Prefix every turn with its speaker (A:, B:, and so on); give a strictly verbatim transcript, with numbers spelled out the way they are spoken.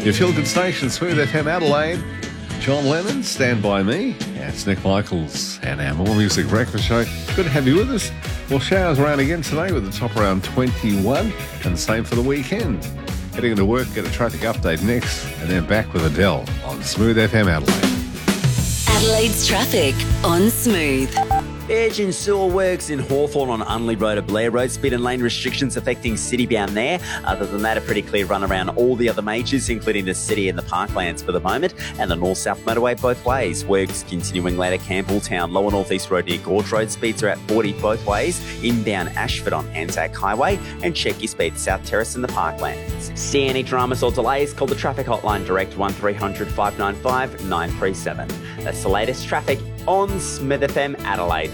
A: Your feel-good station, Smooth F M Adelaide. John Lennon, Stand By Me. Yeah, it's Nick Michaels and our More Music Breakfast Show. Good to have you with us. Well, showers around again today with the top around twenty-one, and the same for the weekend. Heading into work, get a traffic update next, and then back with Adele on Smooth F M Adelaide.
B: Adelaide's traffic on Smooth.
C: Edge and sewer works in Hawthorn on Unley Road at Blair Road. Speed and lane restrictions affecting city-bound there. Other than that, a pretty clear run around all the other majors, including the city and the parklands for the moment, and the north-south motorway both ways. Works continuing later Campbelltown, lower north-east road near Gorge Road. Speeds are at forty both ways. Inbound Ashford on Anzac Highway, and check your speed South Terrace in the parklands. See any dramas or delays? Call the traffic hotline direct one three hundred five nine five nine three seven. That's the latest traffic on Smith F M Adelaide.